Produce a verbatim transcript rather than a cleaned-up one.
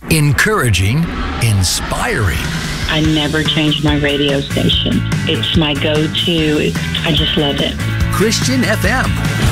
Encouraging, inspiring. I never change my radio station. It's my go-to. I just love it. Christian F M.